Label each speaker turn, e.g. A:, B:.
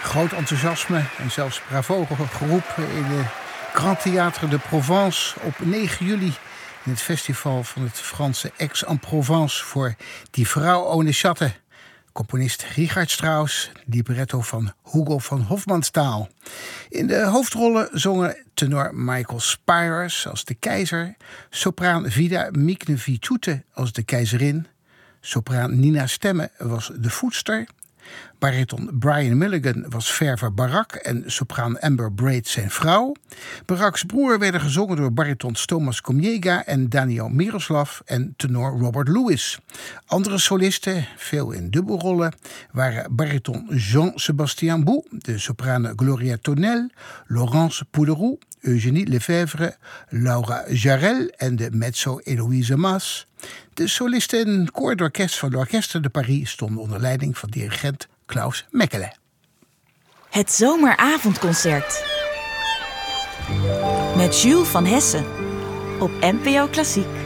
A: Groot enthousiasme en zelfs bravo geroepen in de Grand Théâtre de Provence op 9 juli... in het festival van het Franse Aix-en-Provence voor Die Vrouw ohne Schatten. Componist Richard Strauss, libretto van Hugo van Hofmannsthal. In de hoofdrollen zongen tenor Michael Spyres als de keizer, sopraan Vida Miknevičiūtė als de keizerin, sopraan Nina Stemme was de voedster, bariton Brian Milligan was verver Barak en sopraan Amber Braid zijn vrouw. Baraks broer werden gezongen door baritons Thomas Komiega en Daniel Miroslav en tenor Robert Lewis. Andere solisten, veel in dubbelrollen, waren bariton Jean-Sébastien Bou, de soprane Gloria Tonnel, Laurence Pouleroux, Eugénie Lefèvre, Laura Jarel en de mezzo Eloïse Mas. De solisten en koor d'orkest van l'Orchestre de Paris stonden onder leiding van dirigent Klaus Mekele.
B: Het zomeravondconcert met Jules van Hessen op NPO Klassiek.